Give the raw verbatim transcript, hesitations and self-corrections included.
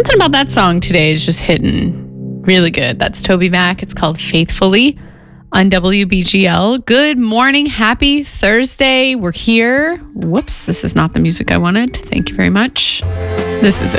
Something about that song today is just hitting really good. That's Toby Mac. It's called Faithfully on W B G L. Good morning. Happy Thursday. We're here. Whoops, this is not the music I wanted. Thank you very much. This is it.